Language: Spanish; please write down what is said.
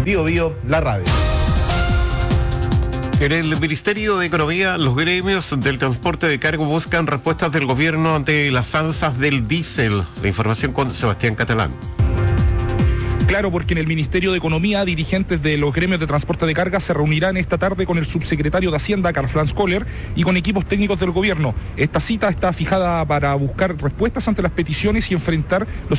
Bío Bío, la radio. En el Ministerio de Economía, los gremios del transporte de cargo buscan respuestas del gobierno ante las alzas del diésel. La información con Sebastián Catalán. Claro, porque en el Ministerio de Economía, dirigentes de los gremios de transporte de carga se reunirán esta tarde con el subsecretario de Hacienda, Karl-Franz Kohler, y con equipos técnicos del gobierno. Esta cita está fijada para buscar respuestas ante las peticiones y enfrentar los